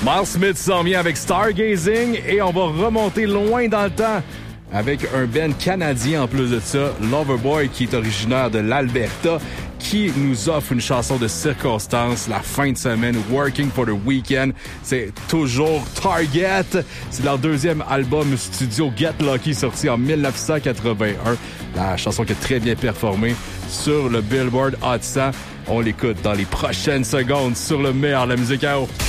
Miles Smith s'en vient avec Stargazing et on va remonter loin dans le temps avec un band canadien en plus de ça, Loverboy, qui est originaire de l'Alberta, qui nous offre une chanson de circonstance la fin de semaine, Working for the Weekend. C'est toujours Target. C'est leur deuxième album studio Get Lucky, sorti en 1981. La chanson qui a très bien performé sur le Billboard Hot 100. On l'écoute dans les prochaines secondes sur le meilleur de la musique à eau.